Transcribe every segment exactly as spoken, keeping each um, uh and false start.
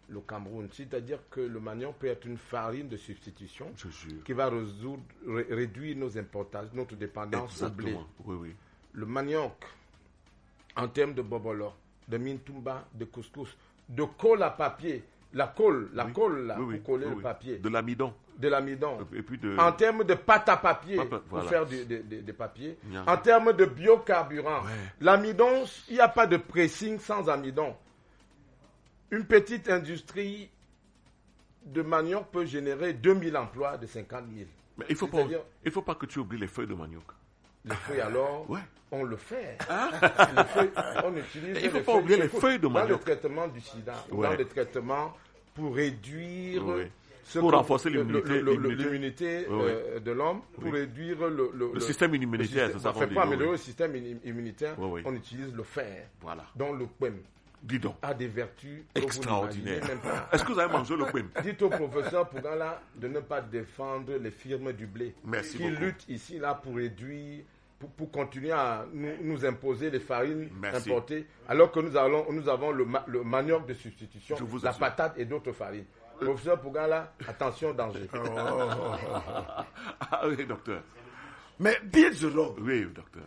le Cameroun. C'est-à-dire que le manioc peut être une farine de substitution qui va résoudre, ré, réduire nos importations, notre dépendance Exactement. au blé. Oui, oui. Le manioc, en termes de bobolo, de mintumba, de couscous, de colle à papier, la colle, la oui. colle là, oui, oui. pour coller oui, le oui. papier. De l'amidon. De l'amidon. Et puis de... En termes de pâte à papier, Papa, pour voilà. faire du, de, de, de papier. Bien. En termes de biocarburant, Ouais. l'amidon, il n'y a pas de pressing sans amidon. Une petite industrie de manioc peut générer deux mille emplois de cinquante mille. Mais il ne faut, pas, il faut pas que tu oublies les feuilles de manioc. Les feuilles, alors, ouais. on le fait. Hein? Les feuilles, on utilise il ne faut les pas feuilles, oublier les feuilles de manioc. Dans le traitement du sida, ouais. dans le traitement pour réduire... Ouais. Ce pour que, renforcer l'immunité, le, le, le, l'immunité oui, euh, oui. de l'homme, pour oui. réduire le, le, le système immunitaire. Le système, c'est ça on ne fait dit, pas oui, améliorer oui. le système immunitaire, oui, oui. on utilise le fer. Voilà. Donc le quem a des vertus extraordinaires. Est-ce que vous avez mangé le quem? Dites au professeur Pougala de ne pas défendre les firmes du blé Merci qui beaucoup. luttent ici là pour réduire, pour, pour continuer à nous, nous imposer les farines Merci. importées, alors que nous, allons, nous avons le, ma, le manioc de substitution, la assure. patate et d'autres farines. Professeur Pougala, attention, danger. Oh, oh, oh, oh. Ah oui, docteur. Mais bien sûr, oui, docteur.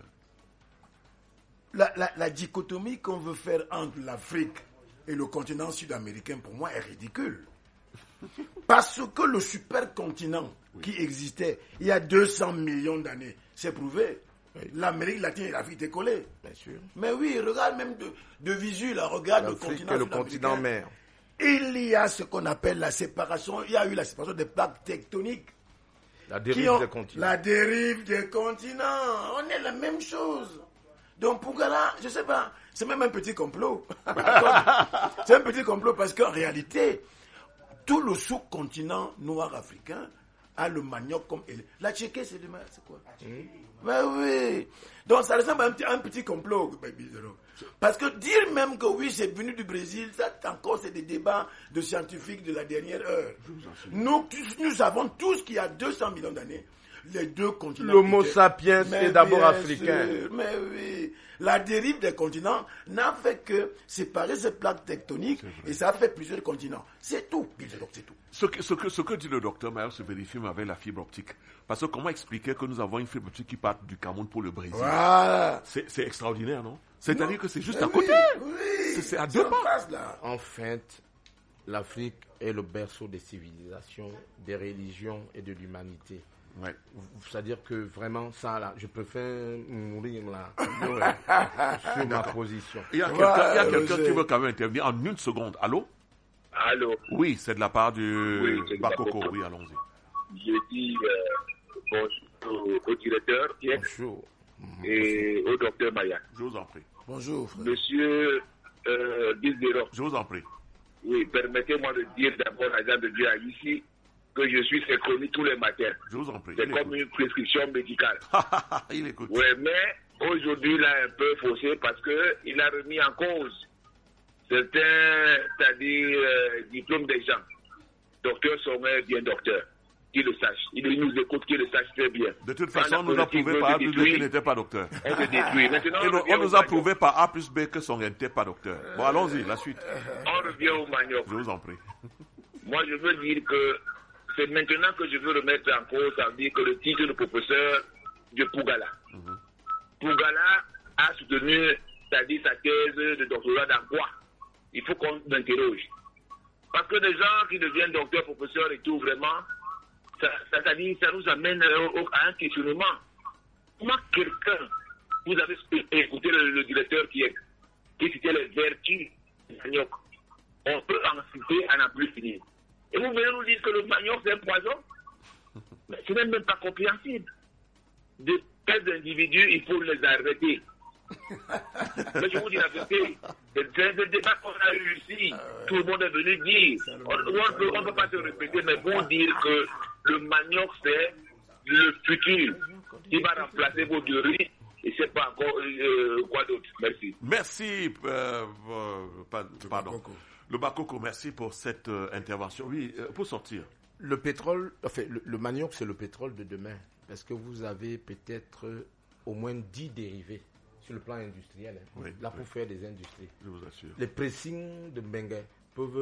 La, la, la dichotomie qu'on veut faire entre l'Afrique et le continent sud-américain, pour moi, est ridicule. Parce que le supercontinent oui. qui existait il y a deux cents millions d'années, c'est prouvé. Oui. L'Amérique latine et l'Afrique étaient collées. Bien sûr. Mais oui, regarde même de, de visu, là, regarde le continent le continent mère. Il y a ce qu'on appelle la séparation, il y a eu la séparation des plaques tectoniques. La dérive ont, des continents. La dérive des continents. On est la même chose. Donc Pougala, je ne sais pas, c'est même un petit complot. C'est un petit complot parce qu'en réalité, tout le sous-continent noir africain a le manioc comme... La tchéké, c'est, c'est quoi? Mmh. Ben oui. Donc ça ressemble à un petit, un petit complot. Parce que dire même que oui, c'est venu du Brésil, ça encore c'est des débats de scientifiques de la dernière heure. Nous, nous savons tous qu'il y a deux cents millions d'années, les deux continents... L'homo étaient... sapiens est d'abord africain. Sûr, mais oui. La dérive des continents n'a fait que séparer ces plaques tectoniques et ça a fait plusieurs continents. C'est tout, c'est tout. Ce que, ce que, ce que dit le docteur Mayer se vérifie avec la fibre optique. Parce que comment expliquer que nous avons une fibre optique qui part du Cameroun pour le Brésil? Voilà. C'est, c'est extraordinaire, non? C'est-à-dire que c'est juste à côté. Oui, oui. C'est, c'est à deux pas. En fait, l'Afrique est le berceau des civilisations, des religions et de l'humanité. Ouais. C'est-à-dire que vraiment, ça, là, je préfère mourir là, ouais, sur ma position. Il y a quelqu'un, ouais, il y a quelqu'un qui veut quand même intervenir en une seconde. Allô? Allô? Oui, c'est de la part du oui, Bakoko. Oui, allons-y. Je dis euh, bonjour au, au directeur Pierre bonjour. Et au docteur Maya. Je vous en prie. Bonjour, frère. Monsieur euh, Guizero. Je vous en prie. Oui, permettez-moi de dire d'abord à Jean de Dieu ici que je suis ses chroniques tous les matins. Je vous en prie. C'est comme écoute. Une prescription médicale. Il écoute. Oui, mais aujourd'hui, il a un peu faussé parce qu'il a remis en cause certains, c'est-à-dire, euh, diplômes des gens. Docteur Sommet, bien docteur. Qu'il le sache. Il nous écoute, qu'il le sache très bien. De toute façon, on nous a prouvé par A plus B qu'il n'était pas docteur. On le détruit. Maintenant, on, on, on nous a prouvé par A plus B que son n'était pas docteur. Bon, allons-y, la suite. On revient au manioc. Je vous en prie. Moi, je veux dire que c'est maintenant que je veux remettre en cause, ça veut dire que le titre de professeur de Pougala. Mm-hmm. Pougala a soutenu, c'est-à-dire sa thèse de doctorat dans quoi? Il faut qu'on l'interroge. Parce que des gens qui deviennent docteurs, professeurs et tout, vraiment, ça, ça, ça, dit, ça nous amène à un questionnement. Comment quelqu'un, vous avez écouté le, le directeur qui, est, qui citait les vertus du manioc, on peut en citer à n'en plus finir. Et vous venez nous dire que le manioc c'est un poison? Mais ce n'est même pas compréhensible. De tels individus, il faut les arrêter. Mais je vous dis la vérité, c'est un débat qu'on a eu ici. Tout le monde est venu dire. On ne peut pas se répéter, mais bon dire que le manioc c'est le futur qui va remplacer vos deux riz. Et c'est pas encore euh, quoi d'autre. Merci. Merci, euh, euh, pardon. Le Bakoko, merci pour cette euh, intervention. Oui, euh, pour sortir. Le pétrole, enfin, le, le manioc, c'est le pétrole de demain. Parce que vous avez peut-être euh, au moins dix dérivés sur le plan industriel. Hein, oui, là, pour oui. faire des industries. Je vous assure. Les pressings de Bengue peuvent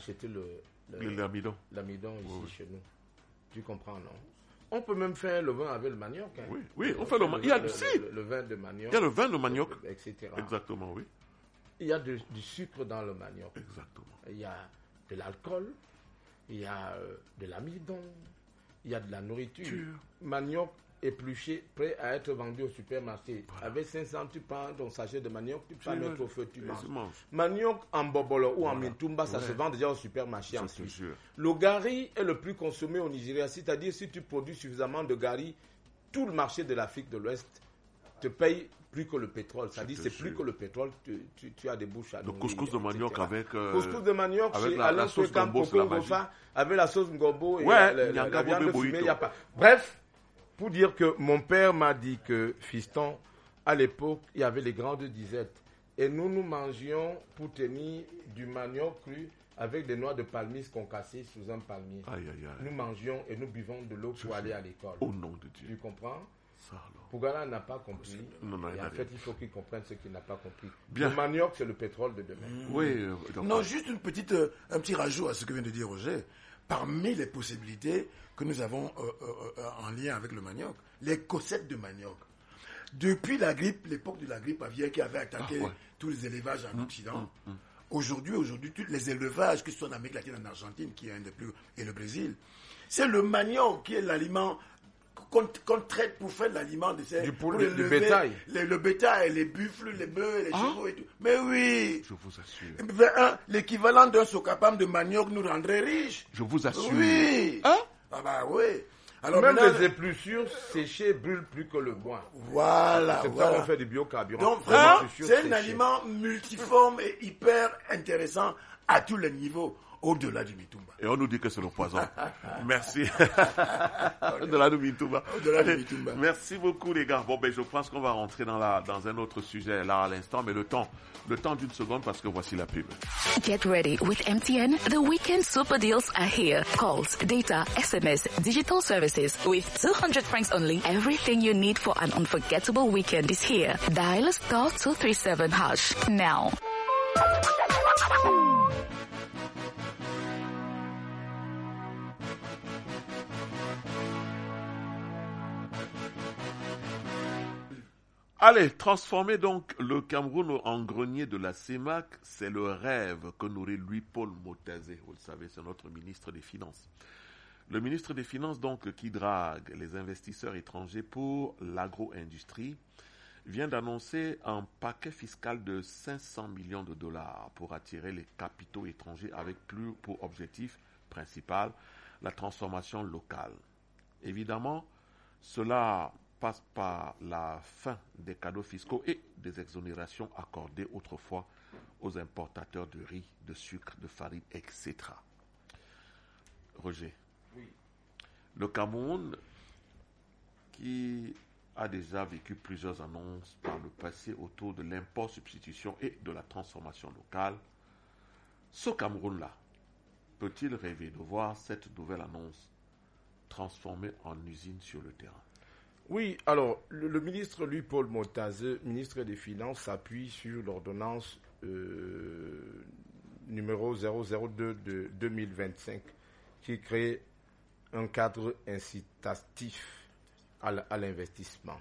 acheter le, le, l'amidon. L'amidon ici oui. chez nous. Tu comprends, non? On peut même faire le vin avec le manioc. Hein. Oui, oui, on fait le manioc. Il y a le, si. le, le vin de manioc. Il y a le vin de manioc. et cetera. Exactement, oui. Il y a de, du sucre dans le manioc. Exactement. Il y a de l'alcool. Il y a euh, de l'amidon. Il y a de la nourriture. Tue. Manioc épluché, prêt à être vendu au supermarché. Voilà. Avec cinq cents, tu prends ton sachet de manioc, tu peux mettre au feu, tu manges. manges. Manioc en bobolo ou voilà. en mintumba, ça ouais. se vend déjà au supermarché en Suisse. Le gari est le plus consommé au Nigeria, c'est-à-dire si tu produis suffisamment de gari, tout le marché de l'Afrique de l'Ouest te paye plus que le pétrole. C'est-à-dire c'est plus que le pétrole, tu, tu, tu as des bouches à nourrir. Le couscous de manioc avec... Euh, couscous de manioc avec chez la, Alain la sauce Gombo, avec la sauce ngombo et ouais, la, la, la, la viande fumée, il n'y a pas. Bref, pour dire que mon père m'a dit que, fiston, à l'époque, il y avait les grandes disettes. Et nous, nous mangions pour tenir du manioc cru avec des noix de palmiste concassées sous un palmier. Aïe, aïe, aïe. Nous mangions et nous buvons de l'eau pour aller à l'école. Au nom de Dieu. Tu comprends? Ça, alors. Pougala n'a pas compris. Non, non, et en fait, il faut qu'il comprenne ce qu'il n'a pas compris. Bien. Le manioc, c'est le pétrole de demain. Mmh. Oui. Euh, non, juste une petite, euh, un petit rajout à ce que vient de dire Roger. Parmi les possibilités que nous avons euh, euh, en lien avec le manioc, les cossettes de manioc. Depuis la grippe, l'époque de la grippe aviaire qui avait attaqué ah, ouais. tous les élevages en mmh, Occident, mmh, mmh. aujourd'hui, aujourd'hui, tous les élevages, que ce soit en Amérique latine, en Argentine, qui est un des plus, et le Brésil, c'est le manioc qui est l'aliment qu'on, qu'on traite pour faire l'aliment de ces... Du, pour le, le bétail. Les, le bétail, les buffles, les bœufs, les ah. chevaux et tout. Mais oui. Je vous assure. Ben, hein, l'équivalent d'un socapam de manioc nous rendrait riches. Je vous assure. Oui. Hein? Ah bah oui. Alors même maintenant, les épluchures séchées brûlent plus que le bois. Voilà. C'est voilà. ça qu'on fait du biocarburant. Donc vraiment, c'est un aliment multiforme et hyper intéressant à tous les niveaux. Au-delà du Mitumba. Et on nous dit que c'est le poison. Merci. Au-delà du Mitumba. Au-delà du Mitumba. Merci beaucoup, les gars. Bon, ben, je pense qu'on va rentrer dans, la, dans un autre sujet là à l'instant, mais le temps, le temps d'une seconde parce que voici la pub. Get ready with M T N. The weekend super deals are here. Calls, data, S M S, digital services. With two hundred francs only, everything you need for an unforgettable weekend is here. Dial star two three seven hash now. Allez, transformer donc le Cameroun en grenier de la C E M A C, c'est le rêve que nourrit Louis-Paul Motazé. Vous le savez, c'est notre ministre des Finances. Le ministre des Finances, donc, qui drague les investisseurs étrangers pour l'agro-industrie, vient d'annoncer un paquet fiscal de cinq cents millions de dollars pour attirer les capitaux étrangers avec plus pour objectif principal la transformation locale. Évidemment, cela passe par la fin des cadeaux fiscaux et des exonérations accordées autrefois aux importateurs de riz, de sucre, de farine, et cetera. Roger, oui. Le Cameroun, qui a déjà vécu plusieurs annonces par le passé autour de l'import-substitution et de la transformation locale, ce Cameroun-là peut-il rêver de voir cette nouvelle annonce transformée en usine sur le terrain? Oui, alors, le, le ministre Louis-Paul Motazé, ministre des Finances, s'appuie sur l'ordonnance euh, numéro zéro zéro deux de deux mille vingt-cinq qui crée un cadre incitatif à, à l'investissement.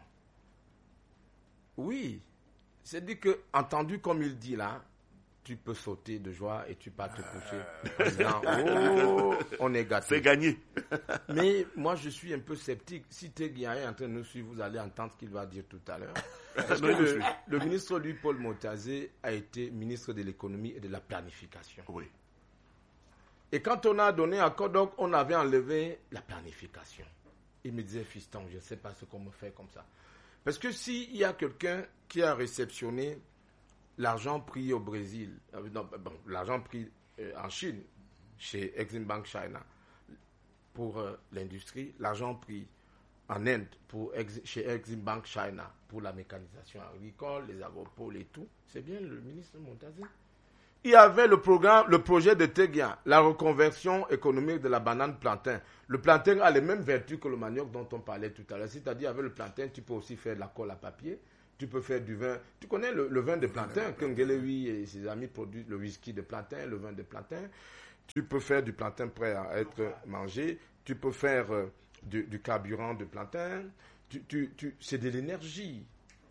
Oui, c'est-à-dire que, entendu comme il dit là, tu peux sauter de joie et tu pars te coucher en disant, oh, on est gâté. C'est gagné. Mais moi, je suis un peu sceptique. Si Teguia est en train de nous suivre, vous allez entendre ce qu'il va dire tout à l'heure. Parce que le, le ministre Louis-Paul Motazé a été ministre de l'économie et de la planification. Oui. Et quand on a donné à Kodok, on avait enlevé la planification. Il me disait, fiston, je ne sais pas ce qu'on me fait comme ça. Parce que s'il y a quelqu'un qui a réceptionné l'argent pris au Brésil, euh, non, bon, l'argent pris euh, en Chine, chez Exim Bank China, pour euh, l'industrie, l'argent pris en Inde, pour ex, chez Exim Bank China, pour la mécanisation agricole, les agropoles et tout, c'est bien le ministre Motazé. Il y avait le programme, le projet de Teguia, la reconversion économique de la banane plantain. Le plantain a les mêmes vertus que le manioc dont on parlait tout à l'heure. C'est-à-dire, avec le plantain, tu peux aussi faire de la colle à papier. Tu peux faire du vin. Tu connais le, le vin de plantain, que Ngelewi et ses amis produisent le whisky de plantain, le vin de plantain. Tu peux faire du plantain prêt à être mangé. Tu peux faire euh, du, du carburant de plantain. Tu, tu, tu, c'est de l'énergie.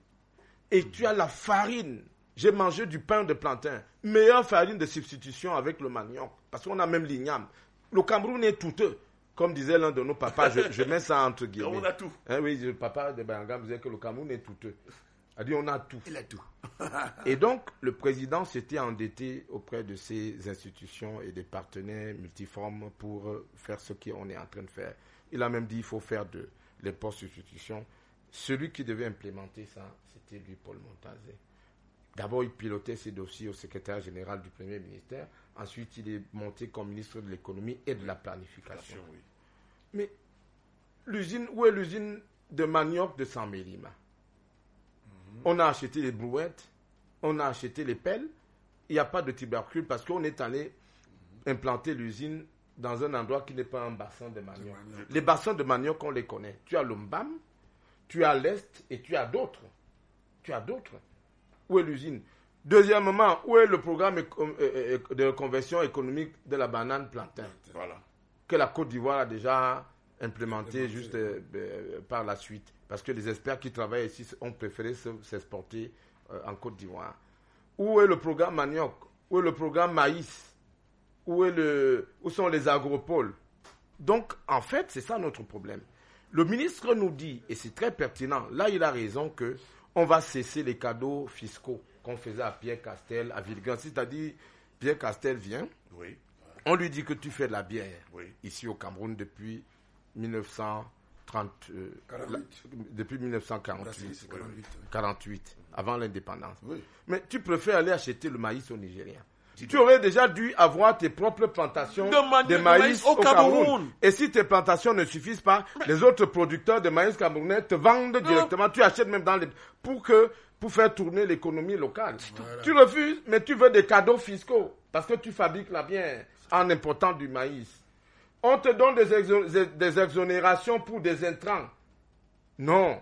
Et tu as la farine. J'ai mangé du pain de plantain. Meilleure farine de substitution avec le manioc. Parce qu'on a même l'igname. Le Cameroun est douteux. Comme disait l'un de nos papas, je, je mets ça entre guillemets. On a tout. Hein, oui, le papa de Bayangam disait que le Cameroun est douteux. Il a dit on a tout. Il a tout. Et donc, le président s'était endetté auprès de ces institutions et des partenaires multiformes pour faire ce qu'on est en train de faire. Il a même dit qu'il faut faire de l'import-substitution. Celui qui devait implémenter ça, c'était lui, Paul Montazé. D'abord, il pilotait ses dossiers au secrétaire général du Premier ministère. Ensuite, il est monté comme ministre de l'économie et de la planification. Oui. Mais l'usine, où est l'usine de manioc de Saint-Mérima? Mm-hmm. On a acheté les brouettes, on a acheté les pelles. Il n'y a pas de tubercule parce qu'on est allé mm-hmm. implanter l'usine dans un endroit qui n'est pas un bassin de manioc. manioc. Les bassins de manioc, on les connaît. Tu as l'Ombam, tu as l'Est et tu as d'autres. Tu as d'autres. Où est l'usine? Deuxièmement, où est le programme de conversion économique de la banane plantain? Voilà. Que la Côte d'Ivoire a déjà implémenté juste euh, euh, par la suite. Parce que les experts qui travaillent ici ont préféré s'exporter euh, en Côte d'Ivoire. Où est le programme manioc? Où est le programme maïs? Où, est le, où sont les agropoles? Donc, en fait, c'est ça notre problème. Le ministre nous dit, et c'est très pertinent, là il a raison que on va cesser les cadeaux fiscaux qu'on faisait à Pierre Castel, à Villegas. C'est-à-dire, Pierre Castel vient, oui. on lui dit que tu fais de la bière oui. ici au Cameroun depuis mille neuf cent trente, euh, la, depuis mille neuf cent quarante-huit, quarante-huit, quarante-huit avant l'indépendance. Oui. Mais tu préfères aller acheter le maïs au Nigeria. Tu aurais déjà dû avoir tes propres plantations de, de maïs, maïs au Cameroun. Cameroun. Et si tes plantations ne suffisent pas, mais les autres producteurs de maïs camerounais te vendent non. directement. Tu achètes même dans les... Pour, que, pour faire tourner l'économie locale. Voilà. Tu refuses, mais tu veux des cadeaux fiscaux. Parce que tu fabriques la bière en important du maïs. On te donne des, exo... des exonérations pour des intrants. Non.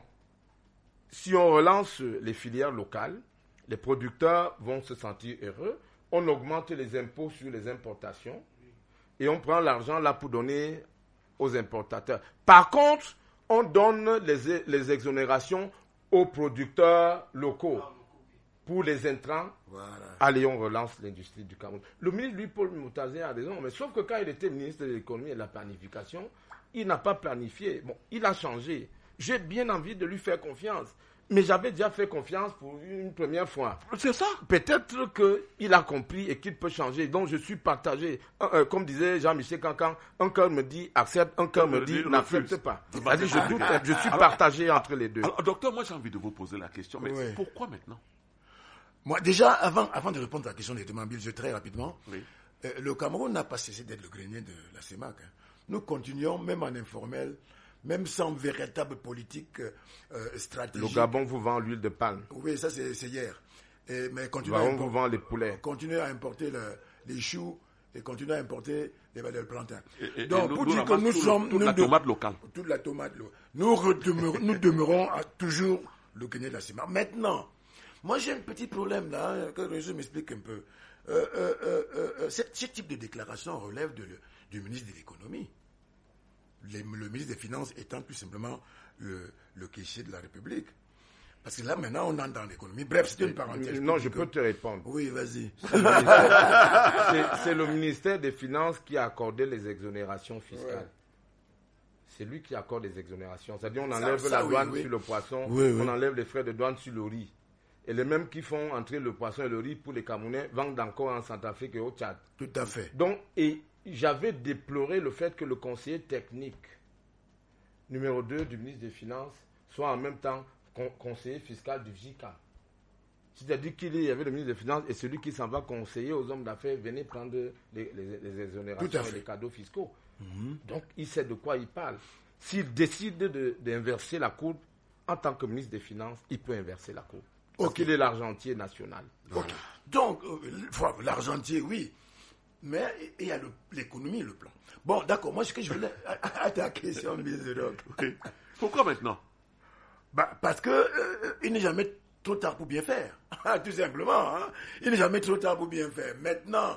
Si on relance les filières locales, les producteurs vont se sentir heureux. On augmente les impôts sur les importations et on prend l'argent là pour donner aux importateurs. Par contre, on donne les, les exonérations aux producteurs locaux pour les intrants. Voilà. Allez, on relance l'industrie du Cameroun. Le ministre, lui, Paul Moutazé, a raison, mais sauf que quand il était ministre de l'économie et de la planification, il n'a pas planifié. Bon, il a changé. J'ai bien envie de lui faire confiance. Mais j'avais déjà fait confiance pour une première fois. C'est ça. Peut-être qu'il a compris et qu'il peut changer. Donc je suis partagé. Euh, comme disait Jean-Michel Cancan, un cœur me dit accepte, un cœur me dit n'accepte pas. C'est-à-dire je doute, je suis alors, partagé entre les deux. Alors, docteur, moi j'ai envie de vous poser la question. Mais oui. pourquoi maintenant? Moi déjà, avant, avant de répondre à la question de Demambile, je très rapidement. Oui. Euh, le Cameroun n'a pas cessé d'être le grenier de la CEMAC. Hein. Nous continuons, même en informel, même sans véritable politique euh, stratégique. Le Gabon vous vend l'huile de palme. Oui, ça c'est, c'est hier. Et, mais continuez à, à importer, vous vend les poulets. Continuez à importer le, les choux et continuez à importer les valeurs plantains. Et, et, Donc, et nous, pour nous dire que nous tout sommes... Le, toute nous la de, tomate locale. Toute la tomate locale. Nous, redemeurons, nous demeurons à toujours le grenier de la CEMAC. Maintenant, moi j'ai un petit problème là, hein, que je m'explique un peu. Euh, euh, euh, euh, ce, ce type de déclaration relève de, le, du ministre de l'économie. Les, le ministre des Finances étant tout simplement le, le caissier de la République. Parce que là, maintenant, on entre dans l'économie. Bref, c'est une parenthèse. Non, je peux te répondre. Oui, vas-y. c'est, c'est le ministère des Finances qui a accordé les exonérations fiscales. Ouais. C'est lui qui accorde les exonérations. C'est-à-dire, on enlève ça, ça, la oui, douane oui. sur le poisson, oui, oui. on enlève les frais de douane sur le riz. Et les mêmes qui font entrer le poisson et le riz pour les Camerounais vendent encore en Centrafrique et au Tchad. Tout à fait. Donc, et j'avais déploré le fait que le conseiller technique numéro deux du ministre des Finances soit en même temps con- conseiller fiscal du V J C A. C'est-à-dire qu'il y avait le ministre des Finances et celui qui s'en va conseiller aux hommes d'affaires, venez prendre les, les, les exonérations et les cadeaux fiscaux. Mm-hmm. Donc, il sait de quoi il parle. S'il décide de, d'inverser la courbe, en tant que ministre des Finances, il peut inverser la courbe. Parce okay. qu'il est l'argentier national. Okay. Donc, euh, l'argentier, oui. Mais il y a le, l'économie et le plan. Bon, d'accord. Moi, ce que je voulais attaquer sur le ministre de l'Europe. Oui. Pourquoi maintenant? Bah, parce que euh, il n'est jamais trop tard pour bien faire. Tout simplement. Hein? Il n'est jamais trop tard pour bien faire. Maintenant,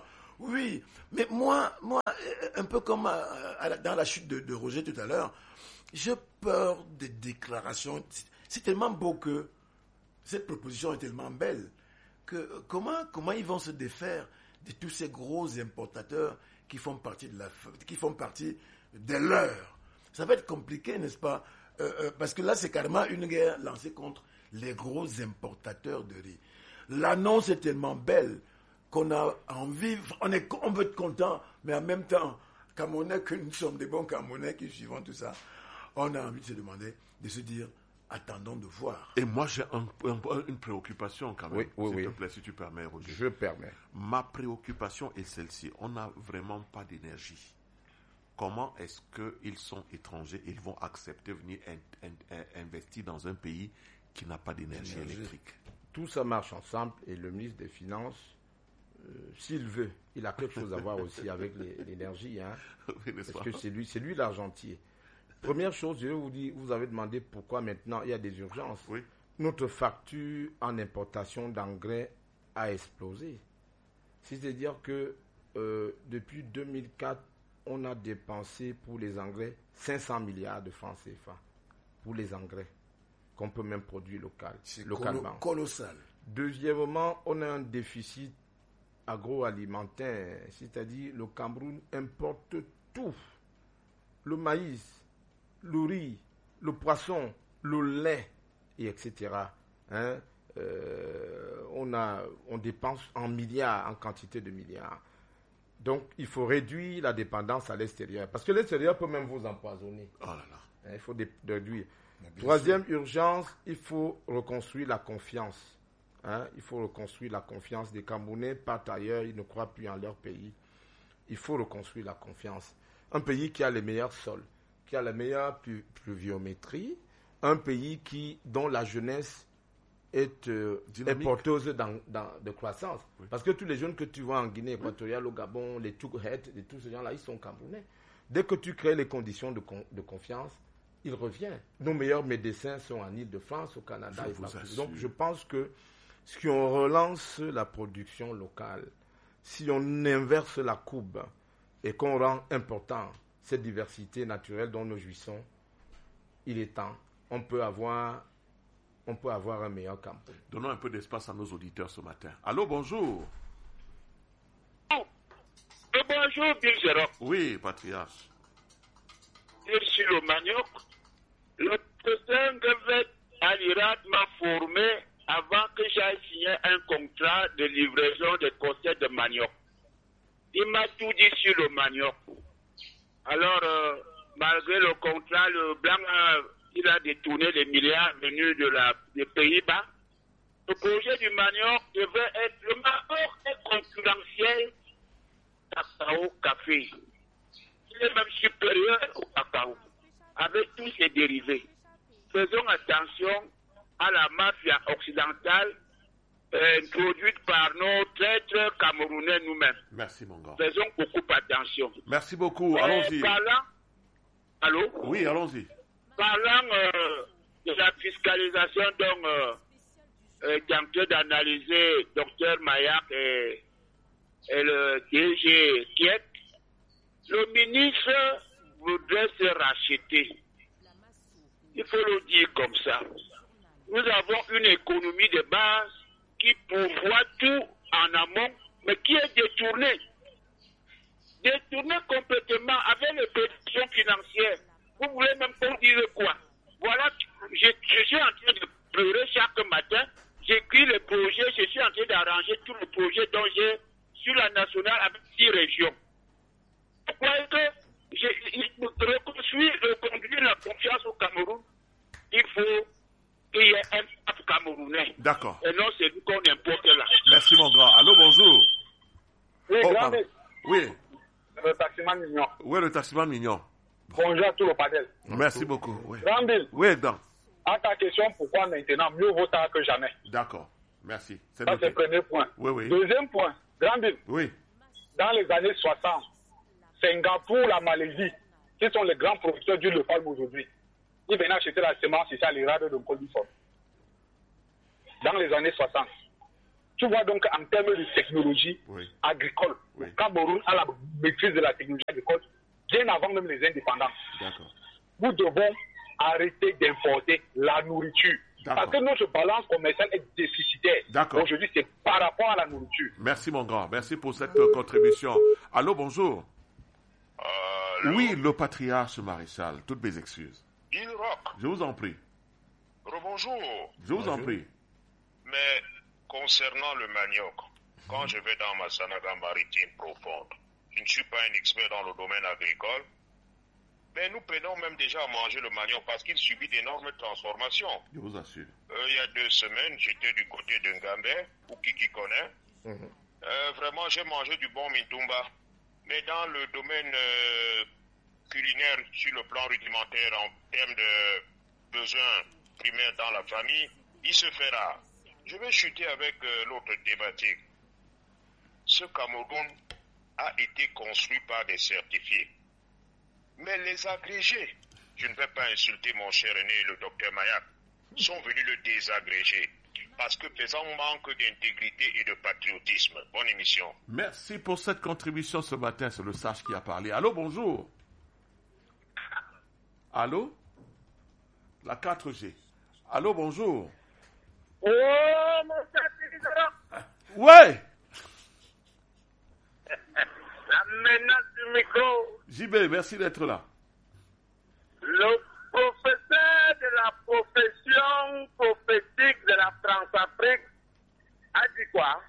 Oui, mais moi, moi, un peu comme à, à la, dans la chute de, de Roger tout à l'heure, j'ai peur des déclarations. C'est tellement beau que cette proposition est tellement belle que comment, comment ils vont se défaire de tous ces gros importateurs qui font partie de la, qui font partie de leurs. Ça va être compliqué, n'est-ce pas? euh, euh, Parce que là, c'est carrément une guerre lancée contre les gros importateurs de riz. L'annonce est tellement belle qu'on a envie, on, est, on veut être content, mais en même temps, comme on est que nous sommes des bons Camerounais qui suivons tout ça, on a envie de se demander, de se dire, attendons de voir. Et moi, j'ai un, un, une préoccupation quand même, oui, oui, s'il oui. te plaît, si tu permets, Roger. Je permets. Ma préoccupation est celle-ci. On n'a vraiment pas d'énergie. Comment est-ce qu'ils sont étrangers, ils vont accepter de venir in, in, in, investir dans un pays qui n'a pas d'énergie électrique? Tout ça marche ensemble et le ministre des Finances, euh, s'il veut, il a quelque chose à voir aussi avec les, l'énergie, hein, oui, parce que c'est lui, c'est lui l'argentier. Première chose, je vous dis, vous avez demandé pourquoi maintenant il y a des urgences. Oui. Notre facture en importation d'engrais a explosé. C'est-à-dire que euh, depuis deux mille quatre, on a dépensé pour les engrais cinq cents milliards de francs C F A pour les engrais qu'on peut même produire local, c'est localement. Colossal. Deuxièmement, on a un déficit agroalimentaire, c'est-à-dire le Cameroun importe tout. Le maïs, le riz, le poisson, le lait, et et cetera. Hein? Euh, on, a, on dépense en milliards, en quantité de milliards. Donc, il faut réduire la dépendance à l'extérieur. Parce que l'extérieur peut même vous empoisonner. Oh là là. Hein, il faut dé- réduire. Troisième sûr. urgence, il faut reconstruire la confiance. Hein? Il faut reconstruire la confiance des Camerounais. Partent ailleurs, ils ne croient plus en leur pays. Il faut reconstruire la confiance. Un pays qui a les meilleurs sols, qui a la meilleure plu- pluviométrie, un pays qui, dont la jeunesse est, euh, est porteuse dans, dans, de croissance. Oui. Parce que tous les jeunes que tu vois en Guinée équatoriale, au Gabon, les Toughètes, et tous ces gens-là, ils sont camerounais. Dès que tu crées les conditions de, con, de confiance, il revient. Nos meilleurs médecins sont en Île-de-France, au Canada. Et partout. Donc je pense que si on relance la production locale, si on inverse la courbe et qu'on rend important cette diversité naturelle dont nous jouissons, il est temps. On peut avoir, on peut avoir un meilleur Cameroun. Donnons un peu d'espace à nos auditeurs ce matin. Allô, bonjour. Oh. Et bonjour, Bill Jérôme. Oui, patriarche. Sur le manioc, le président Gavet à l'Irak m'a formé avant que j'aille signer un contrat de livraison de conserves de manioc. Il m'a tout dit sur le manioc. Alors, euh, malgré le contrat, le blanc, euh, il a détourné les milliards venus de la, des Pays-Bas. Le projet du manioc devait être, le manioc est concurrentiel cacao-café. Il est même supérieur au cacao, avec tous ses dérivés. Faisons attention à la mafia occidentale euh, introduite par nos traîtres camerounais nous-mêmes. Merci, mon gars. Faisons beaucoup attention. Merci beaucoup. Euh, allons-y. Parlant, allô? Oui, allons-y. Parlant euh, de la fiscalisation dont euh, euh, tenté d'analyser docteur Mayak et, et le D G Kiek, le ministre voudrait se racheter. Il faut le dire comme ça. Nous avons une économie de base qui pourvoit tout en amont, mais qui est détournée. Détournée complètement avec les prévisions financières. Vous voulez même pas dire quoi? Voilà, je, je suis en train de pleurer chaque matin. J'écris les projets, je suis en train d'arranger tous les projets dont j'ai sur la nationale avec six régions. Vous croyez que je, reconstruire, reconduire la confiance au Cameroun, il faut qu'il y ait un peuple camerounais. D'accord. Et non celui qu'on importe là. Merci, mon grand. Allô, bonjour. Oui, oh, grand Oui. Le taximan mignon. Oui, le taximan mignon. Bonjour à tout le panel. Merci beaucoup. Oui, Grand Bill. Oui, donc. À ta question, pourquoi maintenant, mieux vaut tard que jamais. D'accord. Merci. C'est Ça, c'est le premier point. Oui, oui. Deuxième point, Grand Bill. Oui. Dans les années soixante, Singapour, la Malaisie, qui sont les grands producteurs d'huile de palme aujourd'hui, ils venaient acheter la semence ici à l'Irade de Côte d'Ivoire. Dans les années soixante. Tu vois donc en termes de technologie Oui. agricole, Oui. le Cameroun a la maîtrise de la technologie agricole bien avant même les indépendants. D'accord. Nous devons arrêter d'importer la nourriture. D'accord. Parce que notre balance commerciale est déficitaire. D'accord. Aujourd'hui, c'est par rapport à la nourriture. Merci mon grand, merci pour cette euh, contribution. Allô, bonjour. Euh, Oui, le patriarche maréchal, toutes mes excuses. Il rock. Je vous en prie, Rebonjour. je vous en prie. Mais concernant le manioc, quand je vais dans ma sanaga maritime profonde, je ne suis pas un expert dans le domaine agricole, mais nous peinons même déjà à manger le manioc parce qu'il subit d'énormes transformations. Je vous assure. Euh, il y a deux semaines, j'étais du côté de Ngambé, ou qui qui connaît. Mhm. Euh, vraiment, j'ai mangé du bon Mintumba. Mais dans le domaine euh, culinaire, sur le plan rudimentaire, en termes de besoins primaires dans la famille, il se fait rare. Je vais chuter avec euh, l'autre thématique. Ce Cameroun a été construit par des certifiés. Mais les agrégés, je ne vais pas insulter mon cher aîné, le docteur Mayak, sont venus le désagréger. Parce que faisant manque d'intégrité et de patriotisme. Bonne émission. Merci pour cette contribution ce matin, c'est le sage qui a parlé. Allô, bonjour. Allô? La quatre G. Allô, bonjour. Oh, mon cher Ouais! la menace du micro, J B, merci d'être là. le professeur de la profession prophétique de la France-Afrique a dit quoi?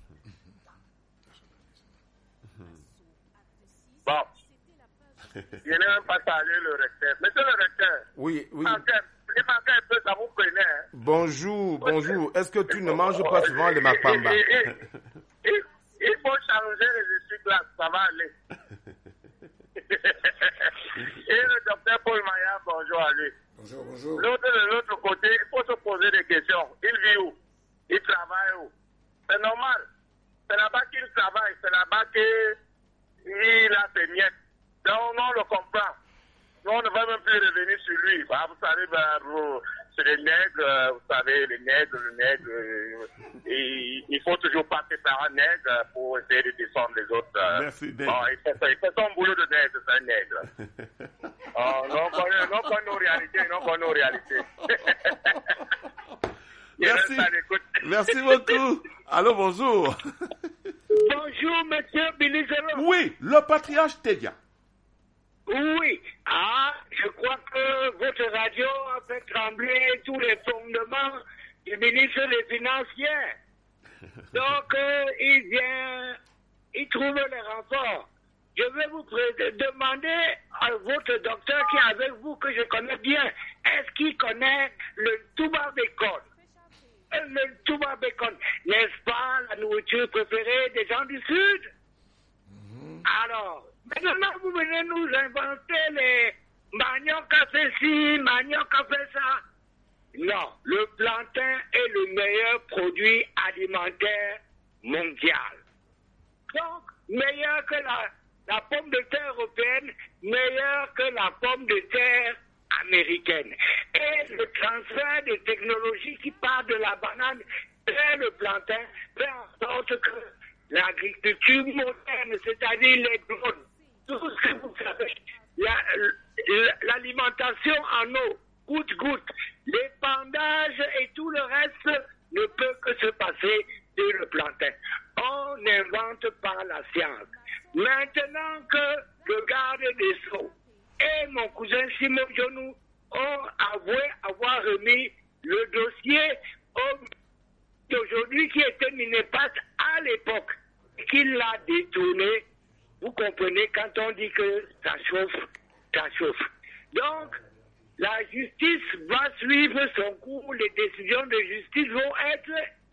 Bon, je n'ai même pas salué le recteur. Monsieur le recteur, Oui, oui. il manquait il manquait un peu, ça vous connaît. Hein? Bonjour, bonjour. Est-ce que tu ne manges pas souvent le makpamba? Il, il- il- il faut changer les essuie-glaces, ça va aller. Et le docteur Paul Maillard, bonjour à lui. Bonjour, bonjour. L'autre de l'autre côté, il faut se poser des questions. Il vit où? Il travaille où? C'est normal. C'est là-bas qu'il travaille, c'est là-bas qu'il a ses miettes. Donc, on le comprend. Nous, on ne va même plus revenir sur lui. Bah, vous savez, bah, vous, c'est les nègres, euh, vous savez, les nègres, le nègre, euh, et, il faut toujours passer par un nègre pour essayer de descendre les autres. euh. Merci, nègre. Bon, il, fait, il fait son boulot de nègre, c'est un nègre. Oh, non, connaît, non, connaît nos réalités, non, connaît nos réalités. Il Merci. reste à l'écoute. Merci beaucoup. Allô, bonjour. Bonjour, monsieur Bilizero. Oui, le patriarche Tedia. Oui. Ah, je crois que votre radio a fait trembler tous les fondements du ministre des Finances hier. Donc, euh, il vient, il trouve les renforts. Je vais vous pré- demander à votre docteur qui est avec vous, que je connais bien, est-ce qu'il connaît le Touba Bacon? Le Touba Bacon, n'est-ce pas la nourriture préférée des gens du Sud? Alors, maintenant, vous venez nous inventer les manioc a fait ci, manioc a fait ça. Non, le plantain est le meilleur produit alimentaire mondial. Donc, meilleur que la, la pomme de terre européenne, meilleur que la pomme de terre américaine. Et le transfert de technologie qui part de la banane vers le plantain fait en sorte que l'agriculture moderne, c'est-à-dire les drones, tout ce que vous savez, la- la- l'alimentation en eau, goutte-goutte, l'épandage et tout le reste ne peut que se passer sur le plantain. On invente par la science. Maintenant que le garde des Sceaux et mon cousin Simon Jonou ont avoué avoir remis le dossier au d'aujourd'hui qui était Minepas à l'époque, qu'il l'a détourné. Vous comprenez, quand on dit que ça chauffe, ça chauffe. Donc, la justice va suivre son cours, les décisions de justice vont être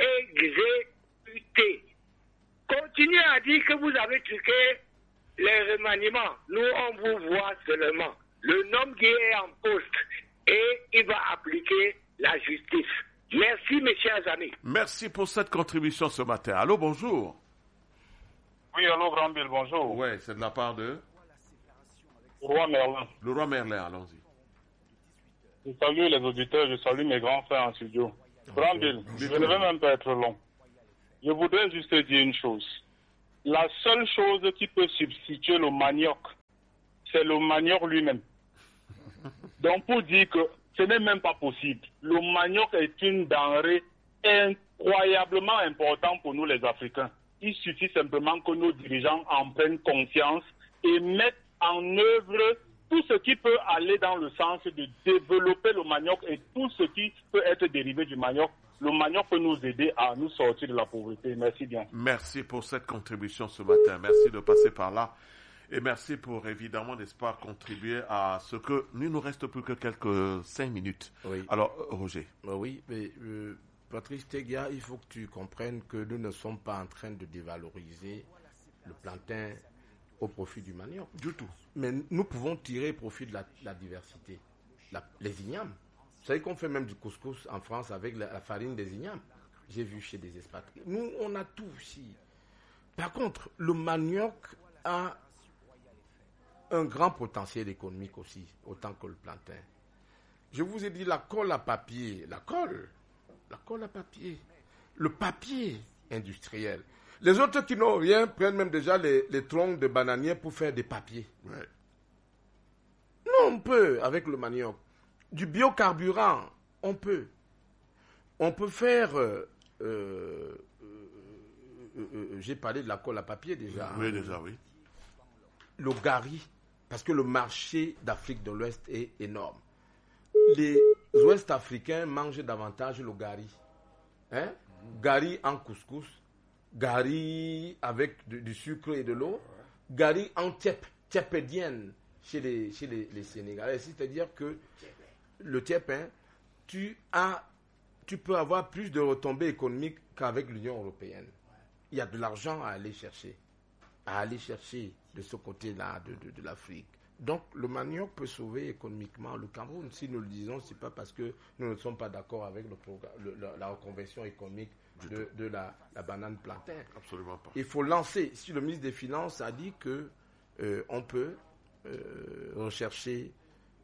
exécutées. Continuez à dire que vous avez truqué les remaniements. Nous, on vous voit seulement. Le nom qui est en poste et il va appliquer la justice. Merci, mes chers amis. Merci pour cette contribution ce matin. Allô, bonjour. Oui, allô, Grand Bill, bonjour. Ouais, c'est de la part de Roi Merlin. le roi Merlin, allons-y. Je salue les auditeurs, je salue mes grands frères en studio. Grand Bill, je ne vais même pas être long. je voudrais juste dire une chose. La seule chose qui peut substituer le manioc, c'est le manioc lui-même. Donc pour dire que ce n'est même pas possible. Le manioc est une denrée incroyablement importante pour nous les Africains. Il suffit simplement que nos dirigeants en prennent conscience et mettent en œuvre tout ce qui peut aller dans le sens de développer le manioc et tout ce qui peut être dérivé du manioc. Le manioc peut nous aider à nous sortir de la pauvreté. Merci bien. Merci pour cette contribution ce matin. Merci de passer par là. Et merci pour, évidemment, n'est-ce pas, contribuer à ce que... Il ne nous reste plus que quelques cinq minutes. Oui. Alors, Roger. Oui, mais euh, Patrice Tegia, il faut que tu comprennes que nous ne sommes pas en train de dévaloriser le plantain au profit du manioc. Du tout. Mais nous pouvons tirer profit de la, la diversité. La, les ignames. Vous savez qu'on fait même du couscous en France avec la, la farine des ignames. J'ai vu chez des expatriés. Nous, on a tout ici. Par contre, le manioc a un grand potentiel économique aussi, autant que le plantain. Je vous ai dit la colle à papier, la colle, la colle à papier, le papier industriel. Les autres qui n'ont rien prennent même déjà les, les troncs de bananiers pour faire des papiers. Ouais. Non, on peut avec le manioc. Du biocarburant, on peut. On peut faire... Euh, euh, euh, euh, j'ai parlé de la colle à papier déjà. Oui, déjà, oui. Le gari, parce que le marché d'Afrique de l'Ouest est énorme. Les Ouest-Africains mangent davantage le gari. Hein? Gari en couscous, gari avec du, du sucre et de l'eau, gari en tiep, tiepédienne chez les, chez les, les Sénégalais. C'est-à-dire que le tiep, hein, tu, as, tu peux avoir plus de retombées économiques qu'avec l'Union européenne. Il y a de l'argent à aller chercher, à aller chercher de ce côté-là de, de, de l'Afrique. Donc, le manioc peut sauver économiquement le Cameroun. Si nous le disons, ce n'est pas parce que nous ne sommes pas d'accord avec le programme, le, la, la reconversion économique de, de la, la banane plantain. Absolument pas. Il faut lancer. Si le ministre des Finances a dit qu'on euh, peut euh, rechercher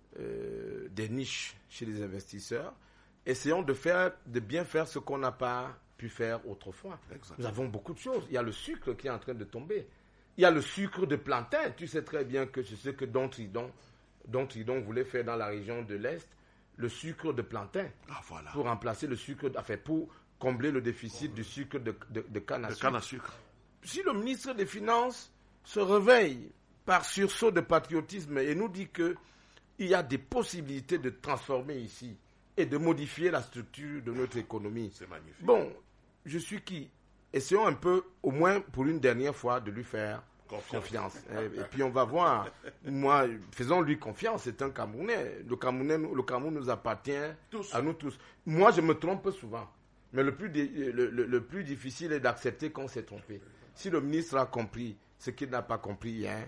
euh, des niches chez les investisseurs, essayons de, faire, de bien faire ce qu'on n'a pas pu faire autrefois. Exactement. Nous avons beaucoup de choses. Il y a le sucre qui est en train de tomber. Il y a le sucre de plantain. Tu sais très bien que c'est ce que Don Tridon, Don Tridon voulait faire dans la région de l'Est, le sucre de plantain. Ah, voilà. Pour remplacer le sucre, enfin, pour combler le déficit du sucre de, de, de canne à de sucre. canne à sucre. Si le ministre des Finances se réveille par sursaut de patriotisme et nous dit qu'il y a des possibilités de transformer ici et de modifier la structure de notre économie. C'est magnifique. Bon, je suis qui? Essayons un peu, au moins pour une dernière fois, de lui faire confiance. confiance. Et, et puis on va voir. Moi, faisons-lui confiance. C'est un Camerounais. Le Camerounais, le Cameroun nous appartient tous. À nous tous. Moi, je me trompe souvent. Mais le plus, le, le, le plus difficile est d'accepter qu'on s'est trompé. Si le ministre a compris ce qu'il n'a pas compris hier,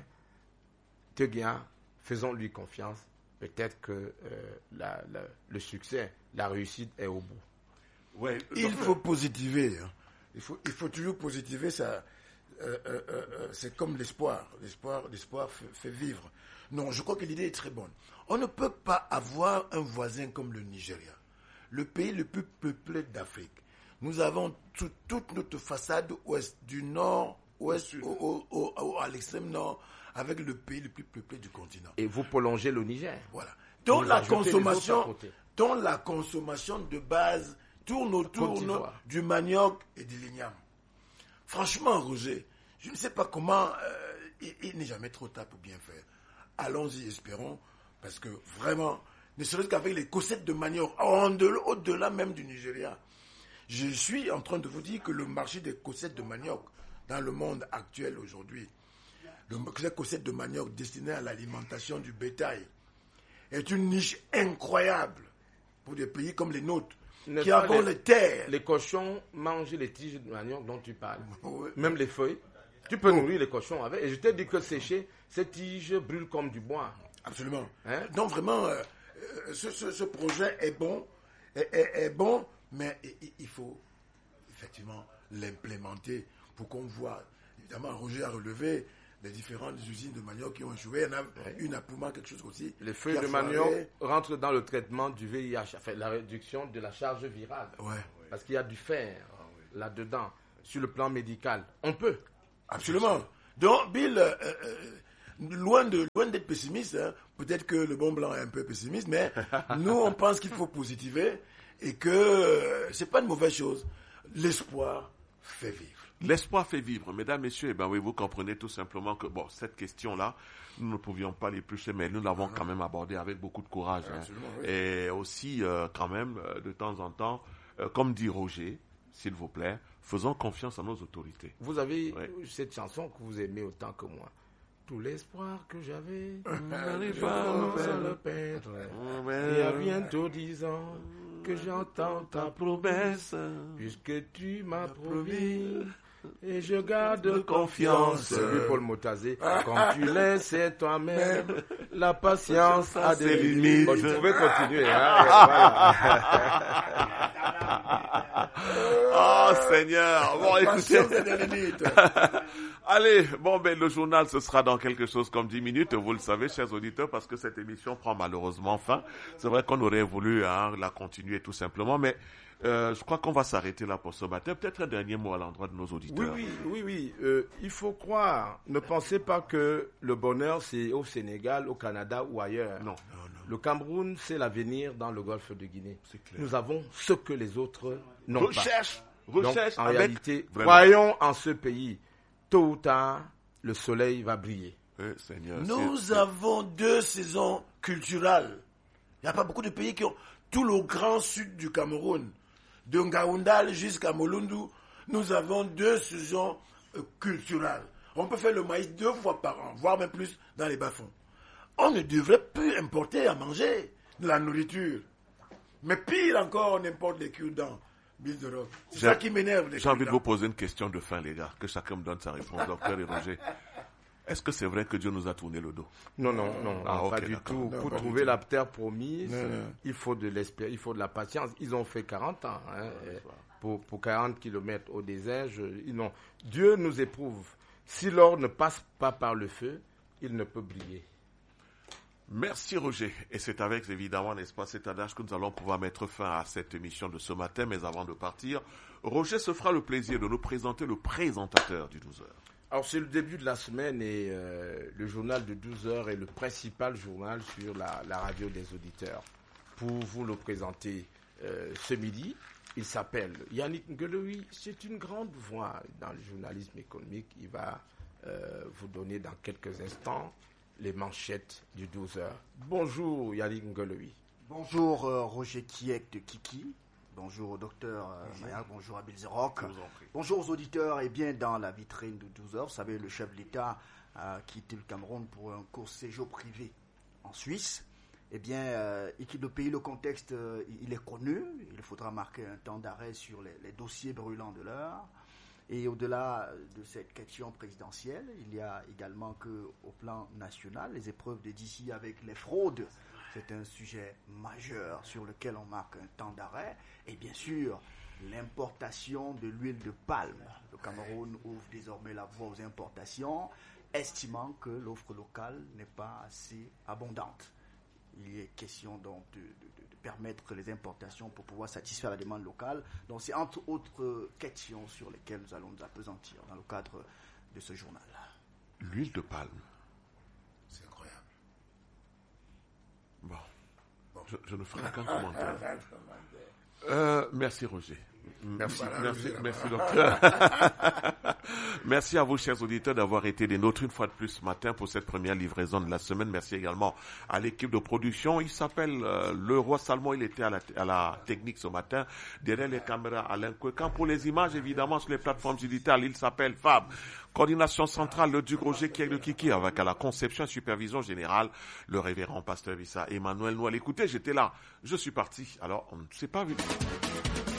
Tegia, faisons-lui confiance. Peut-être que euh, la, la, le succès, la réussite est au bout. Ouais, il faut positiver. Hein. Il faut, il faut toujours positiver. Ça, euh, euh, euh, c'est comme l'espoir. L'espoir, l'espoir fait, fait vivre. Non, je crois que l'idée est très bonne. On ne peut pas avoir un voisin comme le Nigeria, le pays le plus peuplé d'Afrique. Nous avons tout, toute notre façade ouest, du nord, ouest, au, au, au, à l'extrême nord, avec le pays le plus peuplé du continent. Et vous prolongez le Niger. Voilà. Donc la consommation, dont la consommation de base tourne autour du manioc et du l'igname. Franchement, Roger, je ne sais pas comment, euh, il, il n'est jamais trop tard pour bien faire. Allons-y, espérons, parce que vraiment, ne serait-ce qu'avec les cossettes de manioc, au-delà même du Nigeria, je suis en train de vous dire que le marché des cossettes de manioc dans le monde actuel aujourd'hui, les cossettes de manioc destinées à l'alimentation du bétail, est une niche incroyable pour des pays comme les nôtres, ne qui avons les, les terres. Les cochons mangent les tiges de manioc dont tu parles, oui. Même les feuilles. Tu peux nourrir les cochons avec. Et je t'ai dit que sécher, ces tiges brûlent comme du bois. Absolument. Hein? Donc vraiment, euh, ce, ce, ce projet est bon, est, est, est bon, mais il, il faut effectivement l'implémenter pour qu'on voit. Évidemment, Roger a relevé les différentes usines de manioc qui ont échoué. Il y en a ouais. une à Pouma, quelque chose aussi. Les feuilles de manioc rentrent dans le traitement du V I H, enfin, la réduction de la charge virale. Ouais. Parce qu'il y a du fer ah, oui. là-dedans. sur le plan médical. On peut. Absolument. Donc, Bill, euh, euh, loin de loin d'être pessimiste, hein, peut-être que le bon blanc est un peu pessimiste, mais nous, on pense qu'il faut positiver et que euh, c'est pas une mauvaise chose. L'espoir fait vivre. L'espoir fait vivre. Mesdames, messieurs, eh ben oui, vous comprenez tout simplement que, bon, cette question-là, nous ne pouvions pas l'éplucher, mais nous l'avons quand même abordée avec beaucoup de courage. Hein. Oui. Et aussi, euh, quand même, euh, de temps en temps, euh, comme dit Roger, s'il vous plaît, faisons confiance à nos autorités. Vous avez oui. cette chanson que vous aimez autant que moi. Tout l'espoir que j'avais, n'arrive pas à le perdre. Il y a bientôt dix ans que j'entends ta promesse, puisque tu m'as promis. Et je garde confiance. Lui, Paul Motazé, quand tu laisses toi-même, la patience a des limites. Bon, je pouvais continuer. Hein, voilà. Oh Seigneur. Bon, écoutez. Allez, bon, ben, le journal, ce sera dans quelque chose comme dix minutes, vous le savez, chers auditeurs, parce que cette émission prend malheureusement fin. C'est vrai qu'on aurait voulu hein, la continuer tout simplement, mais Euh, je crois qu'on va s'arrêter là pour ce matin. Peut-être un dernier mot à l'endroit de nos auditeurs. Oui, oui, oui, oui. Euh, il faut croire. Ne pensez pas que le bonheur, c'est au Sénégal, au Canada ou ailleurs. Non, non, non. Le Cameroun, c'est l'avenir dans le golfe de Guinée. C'est clair. Nous avons ce que les autres n'ont recherche, pas. Recherche, Donc, en avec... réalité, Vraiment. croyons en ce pays. Tôt ou tard, le soleil va briller. Eh, Seigneur, Nous c'est... avons deux saisons culturelles. Il n'y a pas beaucoup de pays qui ont... Tout le grand sud du Cameroun, de Ngaoundal jusqu'à Molundu, nous avons deux saisons euh, culturelles. On peut faire le maïs deux fois par an, voire même plus dans les bas-fonds. On ne devrait plus importer à manger de la nourriture. Mais pire encore, on importe les cure-dents. C'est j'ai, ça qui m'énerve. J'ai envie de vous poser une question de fin, les gars. Que chacun me donne sa réponse, docteur et Roger. Est-ce que c'est vrai que Dieu nous a tourné le dos? Non, non, non, ah, non okay, pas du d'accord. tout. Non, Pour pas trouver du la terre promise, non, non. il faut de l'espérance, il faut de la patience. Ils ont fait quarante ans hein, pour, pour quarante kilomètres au désert. Je, ils n'ont... Dieu nous éprouve. Si l'or ne passe pas par le feu, il ne peut briller. Merci Roger. Et c'est avec, évidemment, n'est-ce pas, cet adage que nous allons pouvoir mettre fin à cette émission de ce matin. Mais avant de partir, Roger se fera le plaisir de nous présenter le présentateur du douze heures. Alors, c'est le début de la semaine et euh, le journal de douze heures est le principal journal sur la, la radio des auditeurs. Pour vous le présenter euh, ce midi, il s'appelle Yannick Ngueloui. C'est une grande voix dans le journalisme économique. Il va euh, vous donner dans quelques instants les manchettes du douze heures. Bonjour Yannick Ngueloui. Bonjour euh, Roger Kiek de Kiki. Bonjour au docteur euh, Mayak, bonjour à Bill Zerock. Bonjour aux auditeurs. Et bien dans la vitrine de douze heures, vous savez, le chef de l'État a quitté le Cameroun pour un court séjour privé en Suisse. Eh bien, euh, il quitte le pays, le contexte, euh, il est connu. Il faudra marquer un temps d'arrêt sur les, les dossiers brûlants de l'heure. Et au-delà de cette question présidentielle, il y a également qu'au plan national, les épreuves de d'ici avec les fraudes. C'est un sujet majeur sur lequel on marque un temps d'arrêt. Et bien sûr, l'importation de l'huile de palme. Le Cameroun ouvre désormais la voie aux importations, estimant que l'offre locale n'est pas assez abondante. Il est question donc de, de, de permettre les importations pour pouvoir satisfaire la demande locale. Donc c'est entre autres questions sur lesquelles nous allons nous appesantir dans le cadre de ce journal. L'huile de palme. C'est incroyable. Bon, bon. Je, je ne ferai qu'un commentaire. Euh, merci Roger. Merci, voilà, merci, merci docteur. Merci à vous, chers auditeurs, d'avoir été des nôtres une fois de plus ce matin pour cette première livraison de la semaine. Merci également à l'équipe de production. Il s'appelle euh, Le Roi Salmon. Il était à la, à la technique ce matin. Derrière les caméras, Alain Kouekan. Pour les images, évidemment, sur les plateformes digitales, il s'appelle Fab. Coordination centrale, le Duc Roger Kiek de Kiki, avec à la conception et supervision générale, le révérend pasteur Vissa Emmanuel Noël. Écoutez, j'étais là. Je suis parti. Alors, on ne s'est pas vu.